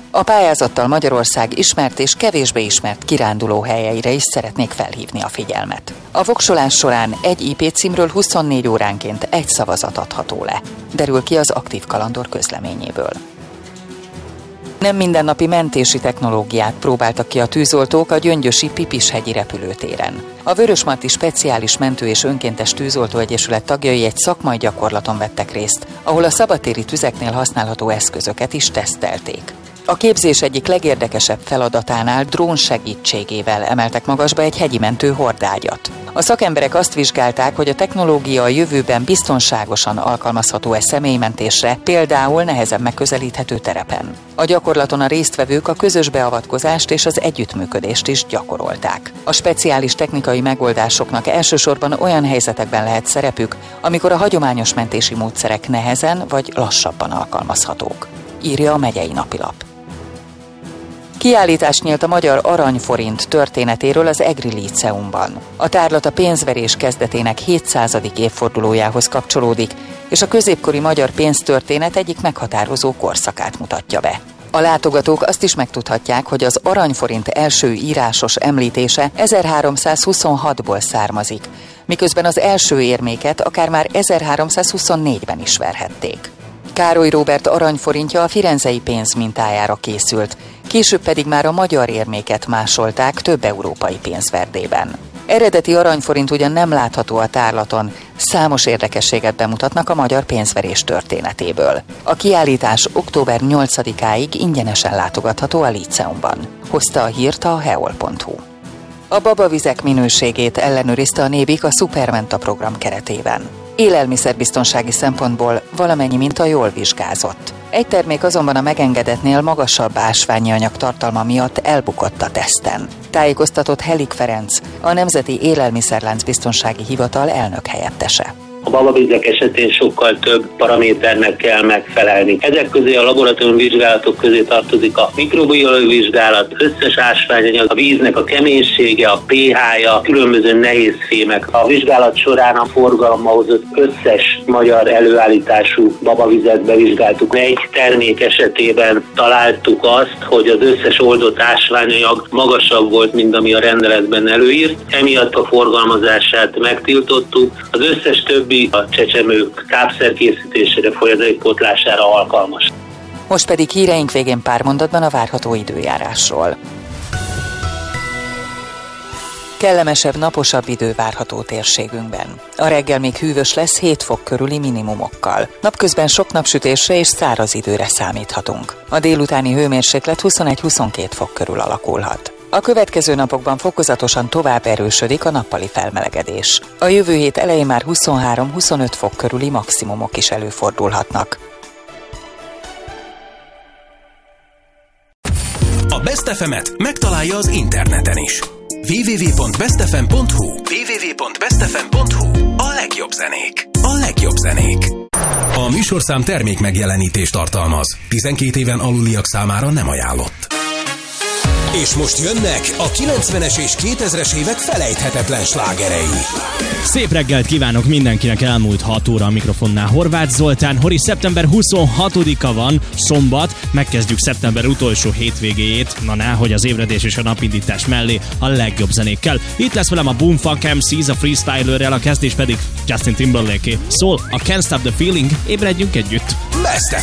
A pályázattal Magyarország ismert és kevésbé ismert kiránduló helyeire is szeretnék felhívni a figyelmet. A voksolás során egy IP címről 24 óránként egy szavazat adható le, derül ki az Aktív Kalandor közleményéből. Nem mindennapi mentési technológiát próbáltak ki a tűzoltók a gyöngyösi Pipishegyi repülőtéren. A Vörösmarty Speciális Mentő és Önkéntes Tűzoltó Egyesület tagjai egy szakmai gyakorlaton vettek részt, ahol a szabadtéri tüzeknél használható eszközöket is tesztelték. A képzés egyik legérdekesebb feladatánál drón segítségével emeltek magasba egy hegyi mentő hordágyat. A szakemberek azt vizsgálták, hogy a technológia a jövőben biztonságosan alkalmazható-e személymentésre, például nehezen megközelíthető terepen. A gyakorlaton a résztvevők a közös beavatkozást és az együttműködést is gyakorolták. A speciális technikai megoldásoknak elsősorban olyan helyzetekben lehet szerepük, amikor a hagyományos mentési módszerek nehezen vagy lassabban alkalmazhatók, írja a Megyei Napilap. Kiállítás nyílt a magyar aranyforint történetéről az EGRI Líceumban. A tárlat a pénzverés kezdetének 700. évfordulójához kapcsolódik, és a középkori magyar pénztörténet egyik meghatározó korszakát mutatja be. A látogatók azt is megtudhatják, hogy az aranyforint első írásos említése 1326-ból származik, miközben az első érméket akár már 1324-ben is verhették. Károly Róbert aranyforintja a firenzei pénz mintájára készült, később pedig már a magyar érméket másolták több európai pénzverdében. Eredeti aranyforint ugyan nem látható a tárlaton, számos érdekességet bemutatnak a magyar pénzverés történetéből. A kiállítás október 8-áig ingyenesen látogatható a Líceumban, hozta a hírt a heol.hu. A babavizek minőségét ellenőrizte a Nébik a Supermenta program keretében. Élelmiszerbiztonsági szempontból valamennyi minta jól vizsgázott. Egy termék azonban a megengedetnél magasabb ásványi anyag tartalma miatt elbukott a teszten. Tájékoztatott Helik Ferenc, a Nemzeti Élelmiszerlánc Biztonsági Hivatal elnök helyettese. A babavizek esetén sokkal több paraméternek kell megfelelni. Ezek közé a laboratóriumi vizsgálatok közé tartozik a mikrobiológiai vizsgálat, összes ásványanyag, a víznek a keménysége, a pH-ja, különböző nehéz fémek. A vizsgálat során a forgalomba hozott összes magyar előállítású babavizet bevizsgáltuk. Egy termék esetében találtuk azt, hogy az összes oldott ásványanyag magasabb volt, mint ami a rendeletben előírt. Emiatt a forgalmazását megtiltottuk. Az összes többi a csecsemők kábszerkészítésére, folyadékpótlására alkalmas. Most pedig híreink végén pár mondatban a várható időjárásról. Kellemesebb, naposabb idő várható térségünkben. A reggel még hűvös lesz 7 fok körüli minimumokkal. Napközben sok napsütésre és száraz időre számíthatunk. A délutáni hőmérséklet 21-22 fok körül alakulhat. A következő napokban fokozatosan tovább erősödik a nappali felmelegedés. A jövő hét elején már 23-25 fok körüli maximumok is előfordulhatnak. A Best FM-et megtalálja az interneten is. www.bestfm.hu www.bestfm.hu A legjobb zenék. A legjobb zenék. A műsorszám termék megjelenítést tartalmaz. 12 éven aluliak számára nem ajánlott. És most jönnek a 90-es és 2000-es évek felejthetetlen slágerei. Szép reggelt kívánok mindenkinek, elmúlt 6 óra a mikrofonnál Horváth Zoltán. Hori, szeptember 26-a van, szombat, megkezdjük szeptember utolsó hétvégéjét, hogy az ébredés és a napindítás mellé a legjobb zenékkel. Itt lesz velem a Boomfunk MCs, a freestylerrel, a kezdés pedig Justin Timberlake-é. Szól a Can't Stop the Feeling, ébredjünk együtt. Best